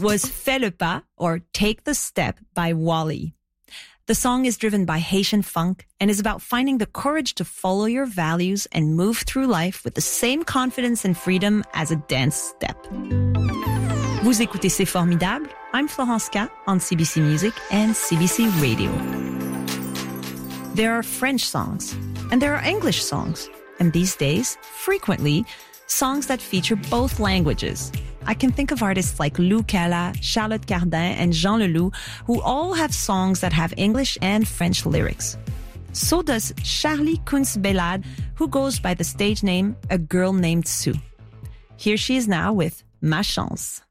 was Fais le pas, or Take the Step by Wally. The song is driven by Haitian funk and is about finding the courage to follow your values and move through life with the same confidence and freedom as a dance step. Vous écoutez C'est Formidable. I'm Florence K on CBC Music and CBC Radio. There are French songs and there are English songs, and these days, frequently, songs that feature both languages. I can think of artists like Lou Cala, Charlotte Cardin, and Jean Leloup, who all have songs that have English and French lyrics. So does Charlie Kunz-Belade, who goes by the stage name A Girl Named Sue. Here she is now with Ma Chance.